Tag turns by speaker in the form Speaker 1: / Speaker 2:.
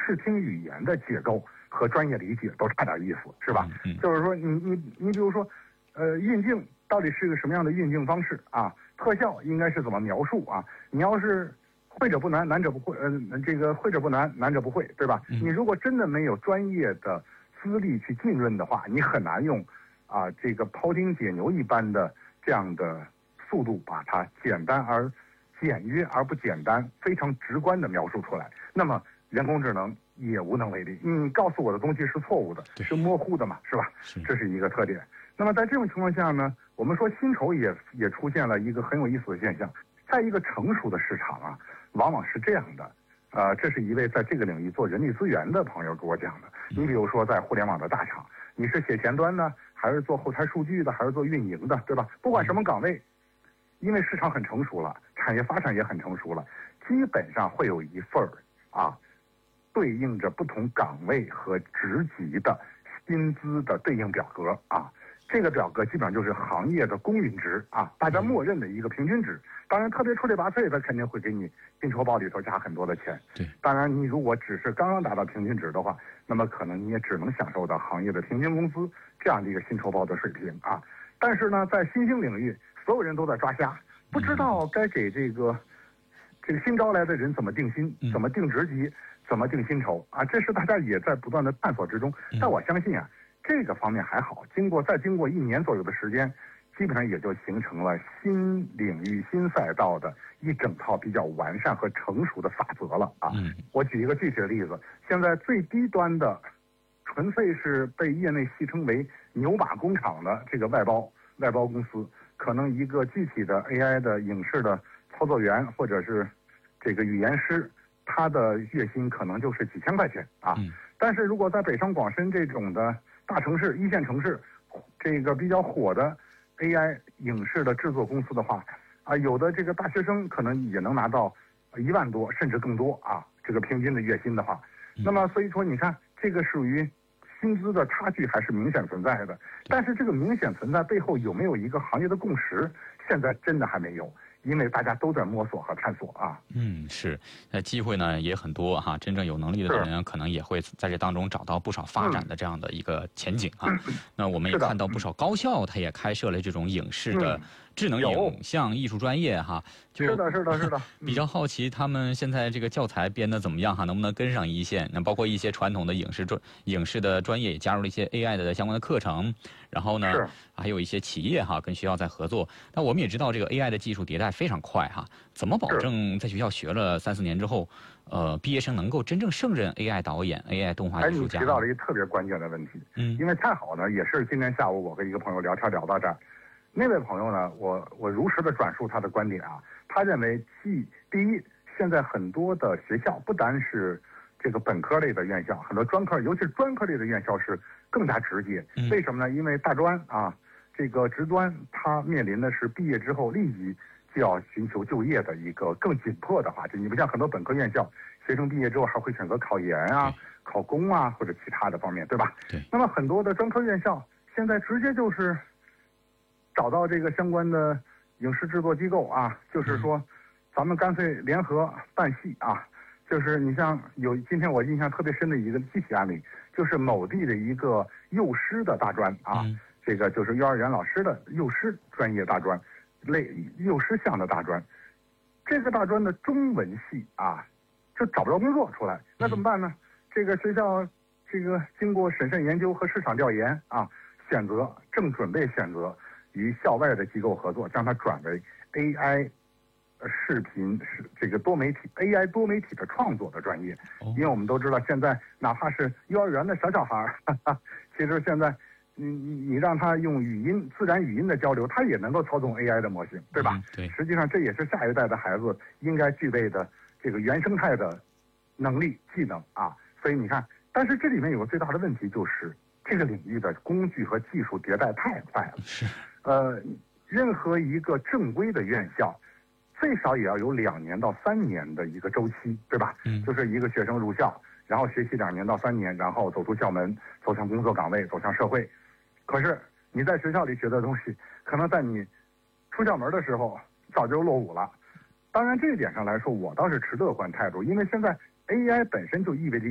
Speaker 1: 视听语言的结构和专业理解都差点意思，是吧？就是说你比如说，运镜到底是个什么样的运镜方式啊？特效应该是怎么描述啊？你要是会者不难，难者不会，这个会者不难，难者不会，对吧？你如果真的没有专业的资历去浸润的话，你很难用这个庖丁解牛一般的这样的速度把它简单而简约而不简单，非常直观的描述出来。那么人工智能也无能为力，你告诉我的东西是错误的，是模糊的嘛，是吧？这是一个特点。那么在这种情况下呢，我们说薪酬也出现了一个很有意思的现象，在一个成熟的市场啊，往往是这样的。这是一位在这个领域做人力资源的朋友给我讲的。你比如说在互联网的大厂，你是写前端呢，还是做后台数据的，还是做运营的，对吧？不管什么岗位，因为市场很成熟了，产业发展也很成熟了，基本上会有一份对应着不同岗位和职级的薪资的对应表格啊。这个表格基本上就是行业的公允值啊，大家默认的一个平均值。当然，特别出类拔萃的肯定会给你薪酬包里头加很多的钱。
Speaker 2: 对，
Speaker 1: 当然你如果只是刚刚达到平均值的话，那么可能你也只能享受到行业的平均工资这样的一个薪酬包的水平啊。但是呢，在新兴领域，所有人都在抓瞎，不知道该给这个新招来的人怎么定薪，怎么定职级，怎么定薪酬啊，这是大家也在不断的探索之中。但我相信啊，这个方面还好，经过1年左右的时间，基本上也就形成了新领域、新赛道的一整套比较完善和成熟的法则了啊。我举一个具体的例子，现在最低端的，纯粹是被业内戏称为牛马工厂的这个外包公司，可能一个具体的 AI 的影视的操作员或者是这个语言师，他的月薪可能就是几千块钱啊。但是如果在北上广深这种的大城市、一线城市，这个比较火的 AI 影视的制作公司的话，有的这个大学生可能也能拿到1万多甚至更多啊，这个平均的月薪的话，那么所以说你看，这个属于薪资的差距还是明显存在的。但是这个明显存在背后有没有一个行业的共识，现在真的还没有。因为大家都在摸索和探索啊。
Speaker 2: 是，机会呢也很多哈，真正有能力的人可能也会在这当中找到不少发展的这样的一个前景啊。那我们也看到不少高校，它也开设了这种影视的智能影像艺术专业哈。
Speaker 1: 是的。
Speaker 2: 比较好奇他们现在这个教材编得怎么样哈，能不能跟上一线？那包括一些传统的影视的专业也加入了一些 AI 的相关的课程，然后呢，还有一些企业哈跟学校在合作。那我们也知道这个 AI 的技术迭代非常快哈，怎么保证在学校学了3-4年之后，毕业生能够真正胜任 AI 导演、AI 动画艺术家？
Speaker 1: 你提到了一个特别关键的问题，因为太好呢，也是今天下午我跟一个朋友聊天聊到这儿，那位朋友呢，我如实的转述他的观点啊，他认为第一，现在很多的学校不单是这个本科类的院校，很多专科，尤其是专科类的院校是更加直接。为什么呢？因为大专啊，这个职专它面临的是毕业之后立即就要寻求就业的一个更紧迫的话题。你不像很多本科院校，学生毕业之后还会选择考研啊、考公啊或者其他的方面，对吧？
Speaker 2: 对。
Speaker 1: 那么很多的专科院校现在直接就是找到这个相关的影视制作机构啊，就是说咱们干脆联合办戏啊。就是你像今天我印象特别深的一个具体案例，就是某地的一个幼师的大专啊，这个就是幼儿园老师的幼师专业大专，幼师项的大专，这个大专的中文系啊，就找不着工作出来，那怎么办呢？这个学校这个经过审慎研究和市场调研啊，正准备选择与校外的机构合作，将它转为 AI。视频是这个多媒体 AI 多媒体的创作的专业，因为我们都知道现在哪怕是幼儿园的小孩其实现在你让他用自然语音的交流，他也能够操纵 AI 的模型，对吧？
Speaker 2: 对，
Speaker 1: 实际上这也是下一代的孩子应该具备的这个原生态的能力技能啊。所以你看，但是这里面有个最大的问题，就是这个领域的工具和技术迭代太快了。
Speaker 2: 是，
Speaker 1: 任何一个正规的院校最少也要有2年到3年的一个周期，对吧？就是一个学生入校，然后学习2年到3年，然后走出校门，走向工作岗位，走向社会。可是你在学校里学的东西，可能在你出校门的时候早就落伍了。当然这一点上来说，我倒是持乐观态度，因为现在 AI 本身就意味着